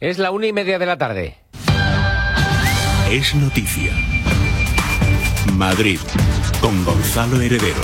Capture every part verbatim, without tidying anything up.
Es la una y media de la tarde. Es noticia. Madrid, con Gonzalo Heredero.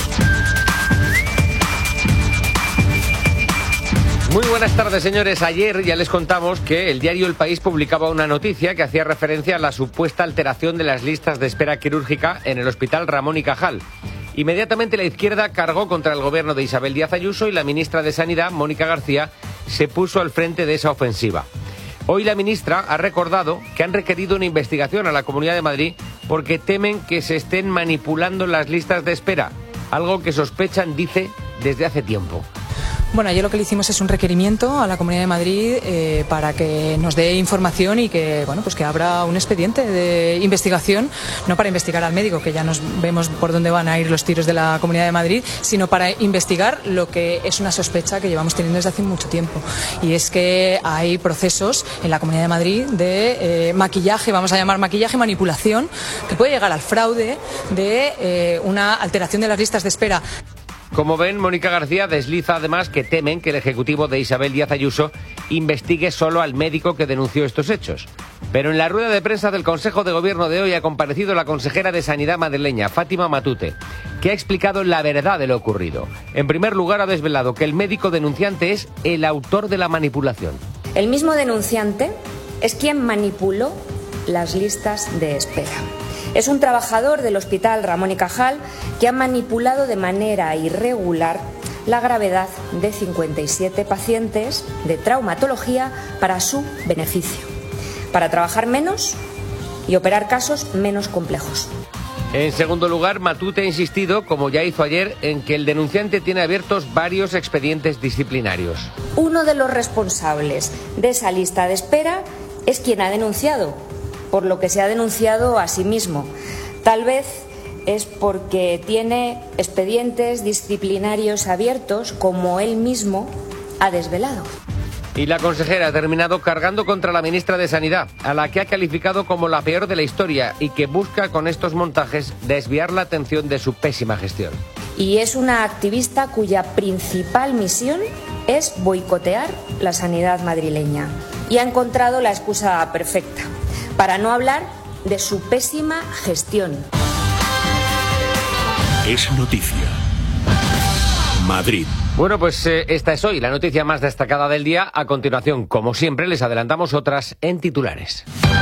Muy buenas tardes, señores. Ayer ya les contamos que el diario El País publicaba una noticia que hacía referencia a la supuesta alteración de las listas de espera quirúrgica en el Hospital Ramón y Cajal. Inmediatamente la izquierda cargó contra el gobierno de Isabel Díaz Ayuso y la ministra de Sanidad, Mónica García, se puso al frente de esa ofensiva. Hoy la ministra ha recordado que han requerido una investigación a la Comunidad de Madrid porque temen que se estén manipulando las listas de espera, algo que sospechan, dice, desde hace tiempo. Bueno, ayer lo que le hicimos es un requerimiento a la Comunidad de Madrid eh, para que nos dé información y que, bueno, pues que abra un expediente de investigación, no para investigar al médico, que ya nos vemos por dónde van a ir los tiros de la Comunidad de Madrid, sino para investigar lo que es una sospecha que llevamos teniendo desde hace mucho tiempo. Y es que hay procesos en la Comunidad de Madrid de eh, maquillaje, vamos a llamar maquillaje, manipulación, que puede llegar al fraude de eh, una alteración de las listas de espera. Como ven, Mónica García desliza además que temen que el Ejecutivo de Isabel Díaz Ayuso investigue solo al médico que denunció estos hechos. Pero en la rueda de prensa del Consejo de Gobierno de hoy ha comparecido la consejera de Sanidad madrileña, Fátima Matute, que ha explicado la verdad de lo ocurrido. En primer lugar, ha desvelado que el médico denunciante es el autor de la manipulación. El mismo denunciante es quien manipuló las listas de espera. Es un trabajador del Hospital Ramón y Cajal que ha manipulado de manera irregular la gravedad de cincuenta y siete pacientes de traumatología para su beneficio, para trabajar menos y operar casos menos complejos. En segundo lugar, Matute ha insistido, como ya hizo ayer, en que el denunciante tiene abiertos varios expedientes disciplinarios. Uno de los responsables de esa lista de espera es quien ha denunciado, por lo que se ha denunciado a sí mismo. Tal vez es porque tiene expedientes disciplinarios abiertos, como él mismo ha desvelado. Y la consejera ha terminado cargando contra la ministra de Sanidad, a la que ha calificado como la peor de la historia y que busca con estos montajes desviar la atención de su pésima gestión. Y es una activista cuya principal misión es boicotear la sanidad madrileña. Y ha encontrado la excusa perfecta para no hablar de su pésima gestión. Es noticia. Madrid. Bueno, pues eh, esta es hoy la noticia más destacada del día. A continuación, como siempre, les adelantamos otras en titulares.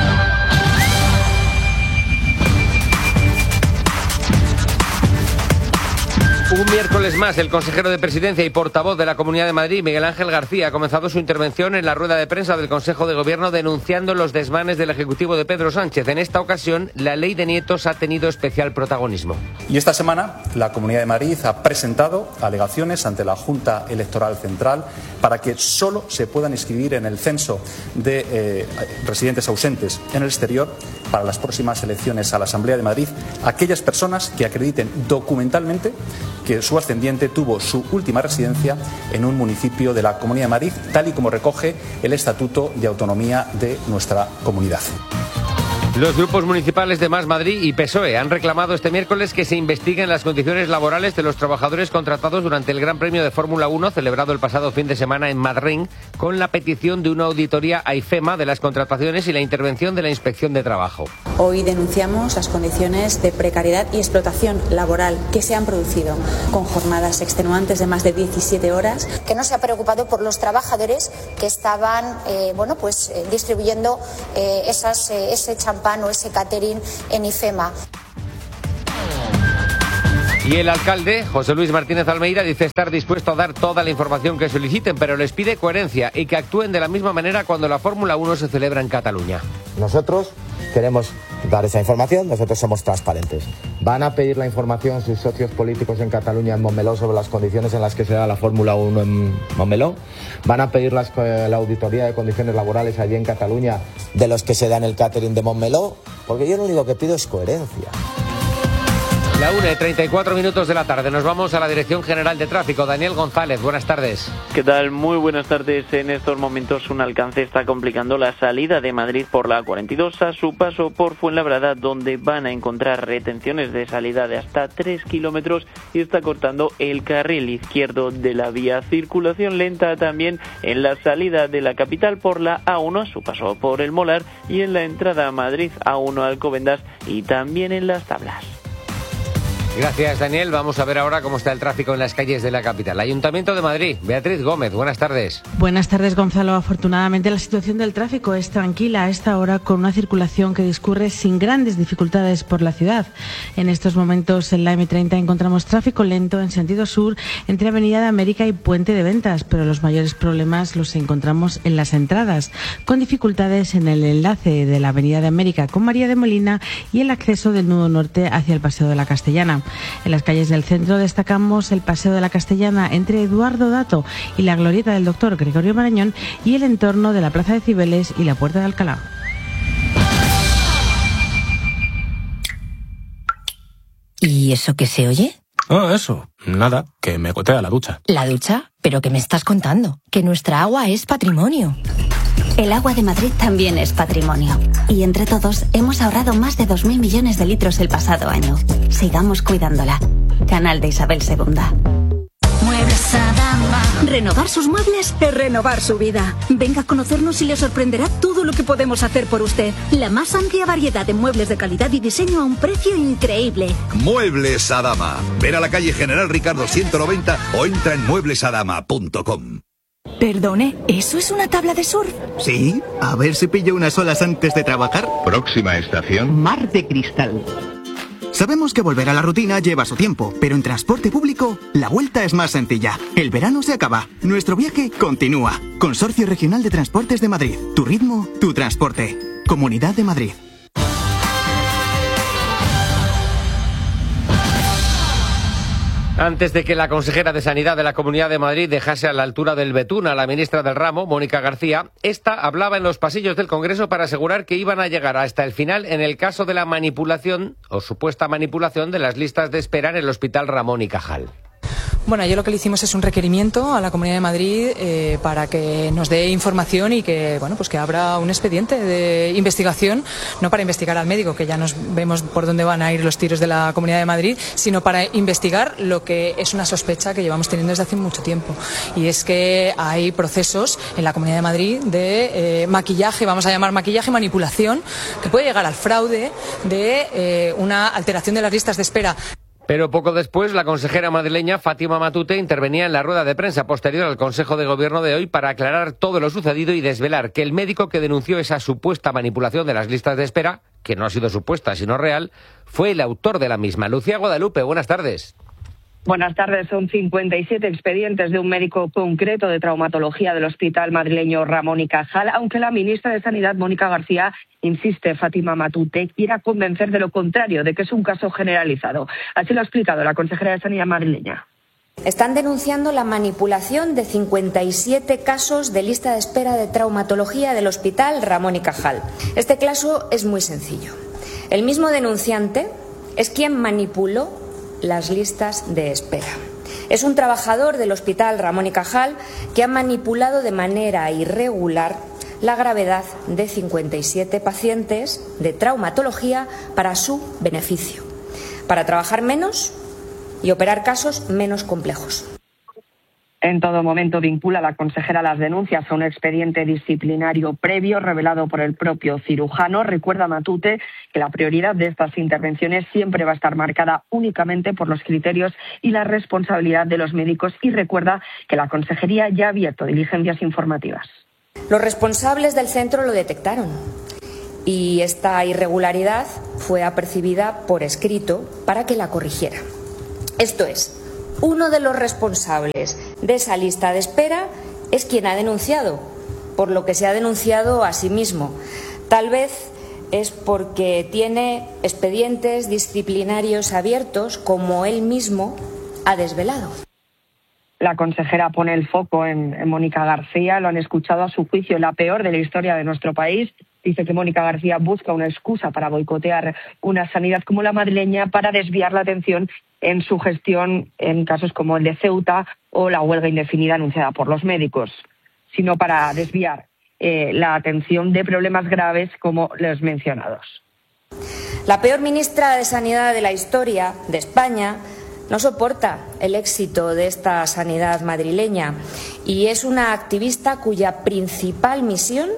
Un miércoles más, el consejero de Presidencia y portavoz de la Comunidad de Madrid, Miguel Ángel García, ha comenzado su intervención en la rueda de prensa del Consejo de Gobierno denunciando los desmanes del Ejecutivo de Pedro Sánchez. En esta ocasión, la ley de nietos ha tenido especial protagonismo. Y esta semana, la Comunidad de Madrid ha presentado alegaciones ante la Junta Electoral Central para que solo se puedan inscribir en el censo de eh, residentes ausentes en el exterior para las próximas elecciones a la Asamblea de Madrid aquellas personas que acrediten documentalmente que su ascendiente tuvo su última residencia en un municipio de la Comunidad de Madrid, tal y como recoge el Estatuto de Autonomía de nuestra comunidad. Los grupos municipales de Más Madrid y P S O E han reclamado este miércoles que se investiguen las condiciones laborales de los trabajadores contratados durante el Gran Premio de Fórmula uno celebrado el pasado fin de semana en Madrid, con la petición de una auditoría a IFEMA de las contrataciones y la intervención de la Inspección de Trabajo. Hoy denunciamos las condiciones de precariedad y explotación laboral que se han producido con jornadas extenuantes de más de diecisiete horas. Que no se ha preocupado por los trabajadores que estaban eh, bueno, pues, eh, distribuyendo eh, esas, eh, ese champán o ese catering en IFEMA. Y el alcalde, José Luis Martínez Almeida, dice estar dispuesto a dar toda la información que soliciten, pero les pide coherencia y que actúen de la misma manera cuando la Fórmula uno se celebra en Cataluña. Nosotros queremos dar esa información, nosotros somos transparentes. ¿Van a pedir la información sus socios políticos en Cataluña, en Montmeló, sobre las condiciones en las que se da la Fórmula uno en Montmeló? ¿Van a pedir las, la auditoría de condiciones laborales allí en Cataluña de los que se dan el catering de Montmeló? Porque yo lo único que pido es coherencia. La una y treinta y cuatro minutos de la tarde. Nos vamos a la Dirección General de Tráfico. Daniel González, buenas tardes. ¿Qué tal? Muy buenas tardes. En estos momentos un alcance está complicando la salida de Madrid por la cuarenta y dos a su paso por Fuenlabrada, donde van a encontrar retenciones de salida de hasta tres kilómetros y está cortando el carril izquierdo de la vía. Circulación lenta también en la salida de la capital por la A uno a su paso por el Molar y en la entrada a Madrid A uno a Alcobendas y también en Las Tablas. Gracias, Daniel. Vamos a ver ahora cómo está el tráfico en las calles de la capital. Ayuntamiento de Madrid. Beatriz Gómez, buenas tardes. Buenas tardes, Gonzalo. Afortunadamente la situación del tráfico es tranquila a esta hora, con una circulación que discurre sin grandes dificultades por la ciudad. En estos momentos en la eme treinta encontramos tráfico lento en sentido sur entre Avenida de América y Puente de Ventas, pero los mayores problemas los encontramos en las entradas, con dificultades en el enlace de la Avenida de América con María de Molina y el acceso del nudo norte hacia el Paseo de la Castellana. En las calles del centro destacamos el Paseo de la Castellana entre Eduardo Dato y la glorieta del doctor Gregorio Marañón y el entorno de la Plaza de Cibeles y la Puerta de Alcalá. ¿Y eso qué se oye? Ah, eso. Nada, que me gotea la ducha. ¿La ducha? ¿Pero qué me estás contando? Que nuestra agua es patrimonio. El agua de Madrid también es patrimonio. Y entre todos hemos ahorrado más de dos mil millones de litros el pasado año. Sigamos cuidándola. Canal de Isabel segunda. Muebles Adama. Renovar sus muebles es renovar su vida. Venga a conocernos y le sorprenderá todo lo que podemos hacer por usted. La más amplia variedad de muebles de calidad y diseño a un precio increíble. Muebles Adama. Ven a la calle General Ricardo ciento noventa o entra en muebles adama punto com. Perdone, ¿eso es una tabla de surf? Sí, a ver si pillo unas olas antes de trabajar. Próxima estación, Mar de Cristal. Sabemos que volver a la rutina lleva su tiempo, pero en transporte público la vuelta es más sencilla. El verano se acaba, nuestro viaje continúa. Consorcio Regional de Transportes de Madrid. Tu ritmo, tu transporte. Comunidad de Madrid. Antes de que la consejera de Sanidad de la Comunidad de Madrid dejase a la altura del betún a la ministra del ramo, Mónica García, esta hablaba en los pasillos del Congreso para asegurar que iban a llegar hasta el final en el caso de la manipulación o supuesta manipulación de las listas de espera en el Hospital Ramón y Cajal. Bueno, ayer lo que le hicimos es un requerimiento a la Comunidad de Madrid eh, para que nos dé información y que, bueno, pues que abra un expediente de investigación, no para investigar al médico, que ya nos vemos por dónde van a ir los tiros de la Comunidad de Madrid, sino para investigar lo que es una sospecha que llevamos teniendo desde hace mucho tiempo. Y es que hay procesos en la Comunidad de Madrid de eh, maquillaje, vamos a llamar maquillaje, manipulación, que puede llegar al fraude de eh, una alteración de las listas de espera. Pero poco después, la consejera madrileña Fátima Matute intervenía en la rueda de prensa posterior al Consejo de Gobierno de hoy para aclarar todo lo sucedido y desvelar que el médico que denunció esa supuesta manipulación de las listas de espera, que no ha sido supuesta sino real, fue el autor de la misma. Lucía Guadalupe, buenas tardes. Buenas tardes. Son cincuenta y siete expedientes de un médico concreto de traumatología del Hospital madrileño Ramón y Cajal, aunque la ministra de Sanidad, Mónica García, insiste, Fátima Matute quiere convencer de lo contrario, de que es un caso generalizado. Así lo ha explicado la consejera de Sanidad madrileña. Están denunciando la manipulación de cincuenta y siete casos de lista de espera de traumatología del Hospital Ramón y Cajal. Este caso es muy sencillo. El mismo denunciante es quien manipuló las listas de espera. Es un trabajador del Hospital Ramón y Cajal que ha manipulado de manera irregular la gravedad de cincuenta y siete pacientes de traumatología para su beneficio, para trabajar menos y operar casos menos complejos. En todo momento vincula la consejera las denuncias a un expediente disciplinario previo revelado por el propio cirujano. Recuerda Matute que la prioridad de estas intervenciones siempre va a estar marcada únicamente por los criterios y la responsabilidad de los médicos, y recuerda que la consejería ya ha abierto diligencias informativas. Los responsables del centro lo detectaron y esta irregularidad fue apercibida por escrito para que la corrigiera. Esto es, uno de los responsables de esa lista de espera es quien ha denunciado, por lo que se ha denunciado a sí mismo. Tal vez es porque tiene expedientes disciplinarios abiertos, como él mismo ha desvelado. La consejera pone el foco en, en Mónica García. Lo han escuchado, a su juicio, la peor de la historia de nuestro país. Dice que Mónica García busca una excusa para boicotear una sanidad como la madrileña para desviar la atención en su gestión en casos como el de Ceuta o la huelga indefinida anunciada por los médicos, sino para desviar eh, la atención de problemas graves como los mencionados. La peor ministra de Sanidad de la historia de España no soporta el éxito de esta sanidad madrileña y es una activista cuya principal misión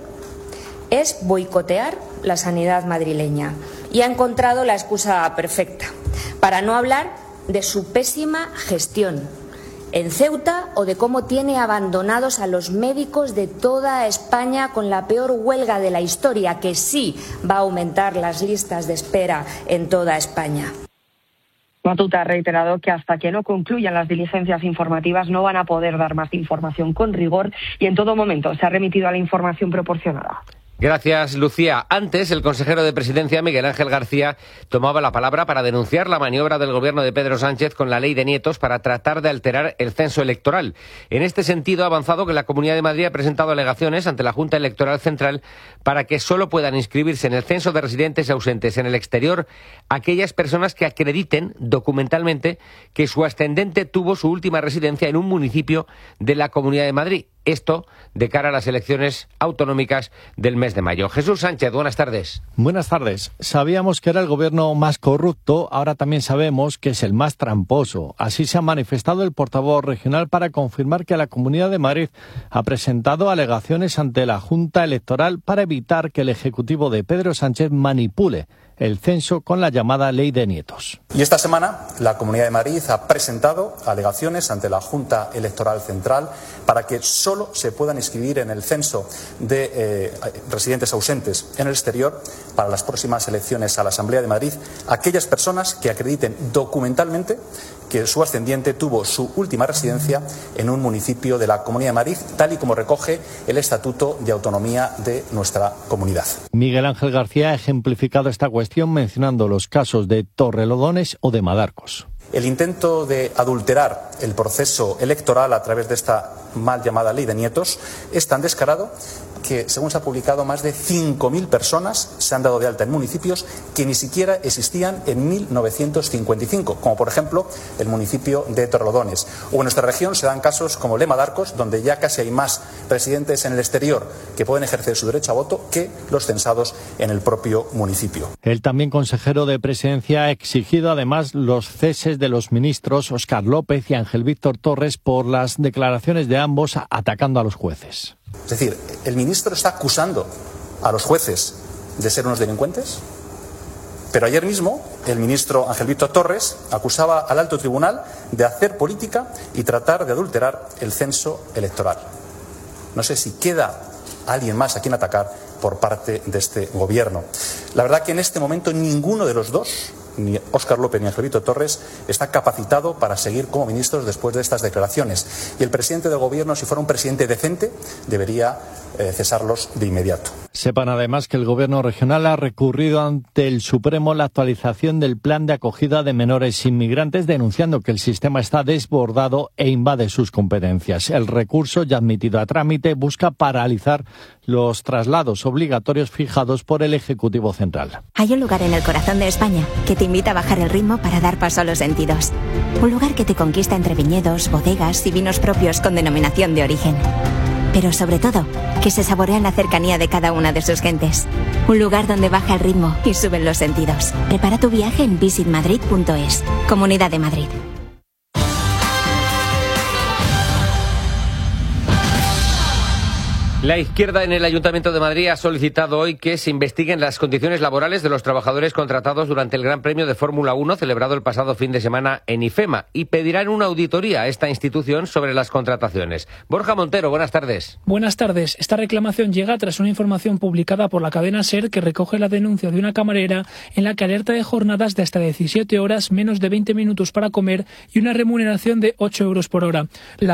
es boicotear la sanidad madrileña y ha encontrado la excusa perfecta para no hablar de su pésima gestión en Ceuta o de cómo tiene abandonados a los médicos de toda España con la peor huelga de la historia, que sí va a aumentar las listas de espera en toda España. Matute ha reiterado que hasta que no concluyan las diligencias informativas no van a poder dar más información con rigor y en todo momento se ha remitido a la información proporcionada. Gracias, Lucía. Antes, el consejero de Presidencia, Miguel Ángel García, tomaba la palabra para denunciar la maniobra del gobierno de Pedro Sánchez con la ley de nietos para tratar de alterar el censo electoral. En este sentido, ha avanzado que la Comunidad de Madrid ha presentado alegaciones ante la Junta Electoral Central para que solo puedan inscribirse en el censo de residentes ausentes en el exterior aquellas personas que acrediten documentalmente que su ascendente tuvo su última residencia en un municipio de la Comunidad de Madrid. Esto de cara a las elecciones autonómicas del mes de mayo. Jesús Sánchez, buenas tardes. Buenas tardes. Sabíamos que era el gobierno más corrupto, ahora también sabemos que es el más tramposo. Así se ha manifestado el portavoz regional para confirmar que la Comunidad de Madrid ha presentado alegaciones ante la Junta Electoral para evitar que el Ejecutivo de Pedro Sánchez manipule el censo con la llamada ley de nietos. Y esta semana la Comunidad de Madrid ha presentado alegaciones ante la Junta Electoral Central para que solo se puedan inscribir en el censo de eh, residentes ausentes en el exterior para las próximas elecciones a la Asamblea de Madrid aquellas personas que acrediten documentalmente que su ascendiente tuvo su última residencia en un municipio de la Comunidad de Madrid, tal y como recoge el Estatuto de Autonomía de nuestra comunidad. Miguel Ángel García ha ejemplificado esta cuestión mencionando los casos de Torrelodones o de Madarcos. El intento de adulterar el proceso electoral a través de esta mal llamada ley de nietos es tan descarado que, según se ha publicado, más de cinco mil personas se han dado de alta en municipios que ni siquiera existían en mil novecientos cincuenta y cinco, como por ejemplo el municipio de Torrelodones. O en nuestra región se dan casos como el de Madarcos, donde ya casi hay más residentes en el exterior que pueden ejercer su derecho a voto que los censados en el propio municipio. El también consejero de Presidencia ha exigido además los ceses de los ministros Óscar López y Ángel Víctor Torres por las declaraciones de ambos atacando a los jueces. Es decir, ¿el ministro está acusando a los jueces de ser unos delincuentes? Pero ayer mismo el ministro Ángel Víctor Torres acusaba al alto tribunal de hacer política y tratar de adulterar el censo electoral. No sé si queda alguien más a quien atacar por parte de este gobierno. La verdad que en este momento ninguno de los dos, ni Óscar López ni Ángel Víctor Torres, está capacitado para seguir como ministros después de estas declaraciones. Y el presidente del gobierno, si fuera un presidente decente, debería eh, cesarlos de inmediato. Sepan además que el gobierno regional ha recurrido ante el Supremo la actualización del plan de acogida de menores inmigrantes, denunciando que el sistema está desbordado e invade sus competencias. El recurso, ya admitido a trámite, busca paralizar los traslados obligatorios fijados por el Ejecutivo Central. Hay un lugar en el corazón de España que te invita a bajar el ritmo para dar paso a los sentidos. Un lugar que te conquista entre viñedos, bodegas y vinos propios con denominación de origen. Pero sobre todo, que se saborea en la cercanía de cada una de sus gentes. Un lugar donde baja el ritmo y suben los sentidos. Prepara tu viaje en visit madrid punto es. Comunidad de Madrid. La izquierda en el Ayuntamiento de Madrid ha solicitado hoy que se investiguen las condiciones laborales de los trabajadores contratados durante el Gran Premio de Fórmula uno celebrado el pasado fin de semana en IFEMA y pedirán una auditoría a esta institución sobre las contrataciones. Borja Montero, buenas tardes. Buenas tardes. Esta reclamación llega tras una información publicada por la cadena SER que recoge la denuncia de una camarera en la que alerta de jornadas de hasta diecisiete horas, menos de veinte minutos para comer y una remuneración de ocho euros por hora. La